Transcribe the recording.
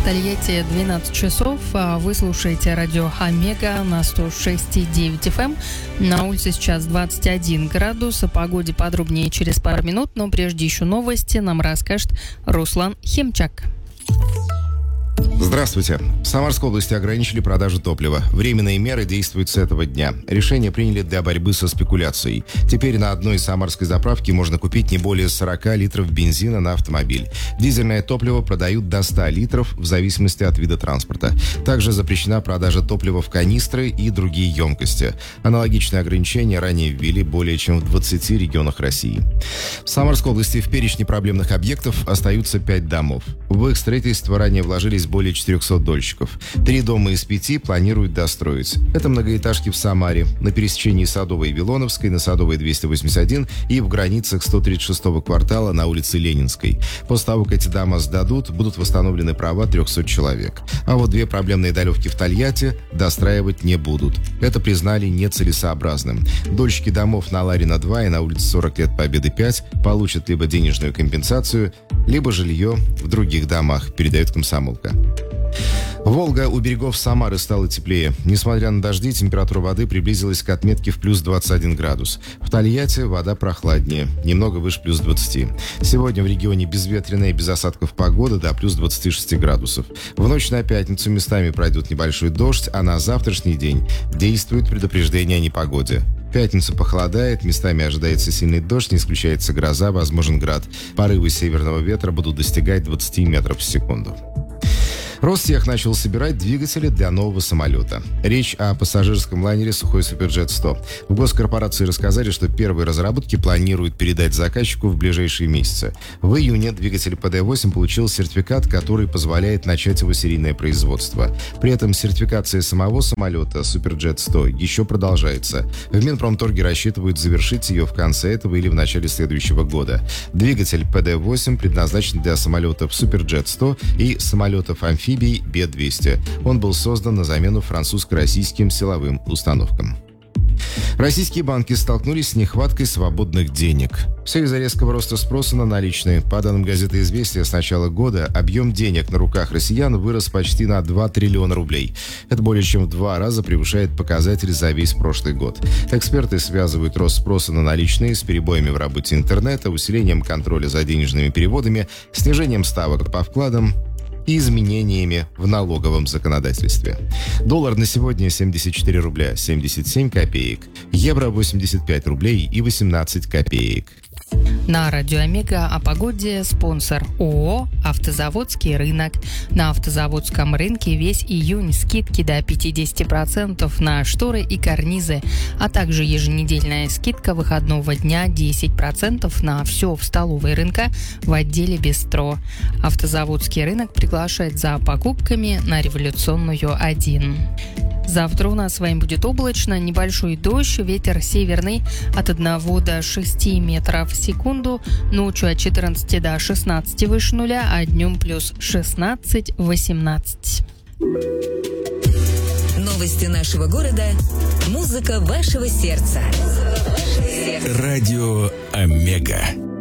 Тольятти 12 часов. Вы слушаете радио Омега на 106,9 FM. На улице сейчас 21 градус. О погоде подробнее через пару минут, но прежде еще новости нам расскажет Руслан Хемчак. Здравствуйте. В Самарской области ограничили продажу топлива. Временные меры действуют с этого дня. Решение приняли для борьбы со спекуляцией. Теперь на одной самарской заправке можно купить не более 40 литров бензина на автомобиль. Дизельное топливо продают до 100 литров в зависимости от вида транспорта. Также запрещена продажа топлива в канистры и другие емкости. Аналогичные ограничения ранее ввели более чем в 20 регионах России. В Самарской области в перечне проблемных объектов остаются 5 домов. В их строительство ранее вложились более 400 дольщиков. 3 дома из 5 планируют достроить. Это многоэтажки в Самаре, на пересечении Садовой и Вилоновской, на Садовой 281 и в границах 136-го квартала на улице Ленинской. После того, как эти дома сдадут, будут восстановлены права 300 человек. А вот 2 проблемные долевки в Тольятти достраивать не будут. Это признали нецелесообразным. Дольщики домов на Ларина 2 и на улице 40 лет Победы 5 получат либо денежную компенсацию, либо жилье в других домах, передает «Комсомолка». Волга у берегов Самары стала теплее. Несмотря на дожди, температура воды приблизилась к отметке в плюс 21 градус. В Тольятти вода прохладнее, немного выше плюс 20. Сегодня в регионе безветренная и без осадков погода до плюс 26 градусов. В ночь на пятницу местами пройдет небольшой дождь, а на завтрашний день действует предупреждение о непогоде. В пятницу похолодает, местами ожидается сильный дождь, не исключается гроза, возможен град. Порывы северного ветра будут достигать 20 метров в секунду. Ростех начал собирать двигатели для нового самолета. Речь о пассажирском лайнере «Сухой Суперджет-100». В госкорпорации рассказали, что первые разработки планируют передать заказчику в ближайшие месяцы. В июне двигатель ПД-8 получил сертификат, который позволяет начать его серийное производство. При этом сертификация самого самолета «Суперджет-100» еще продолжается. В Минпромторге рассчитывают завершить ее в конце этого или в начале следующего года. Двигатель ПД-8 предназначен для самолетов «Суперджет-100» и самолетов-амфибий Б-200. Он был создан на замену французско-российским силовым установкам. Российские банки столкнулись с нехваткой свободных денег. Все из-за резкого роста спроса на наличные. По данным газеты «Известия», с начала года объем денег на руках россиян вырос почти на 2 триллиона рублей. Это более чем в 2 раза превышает показатель за весь прошлый год. Эксперты связывают рост спроса на наличные с перебоями в работе интернета, усилением контроля за денежными переводами, снижением ставок по вкладам и изменениями в налоговом законодательстве. Доллар на сегодня 74 рубля 77 копеек, евро 85 рублей и 18 копеек. На радио Омега о погоде спонсор ООО «Автозаводский рынок». На автозаводском рынке весь июнь скидки до 50% на шторы и карнизы, а также еженедельная скидка выходного дня 10% на все в столовой рынка в отделе «Бистро». Автозаводский рынок приглашает за покупками на Революционную 1. Завтра у нас с вами будет облачно, небольшой дождь, ветер северный от 1 до 6 метров в секунду, ночью от 14 до 16 выше нуля, а днем плюс 16-18. Новости нашего города, музыка вашего сердца. Радио Омега.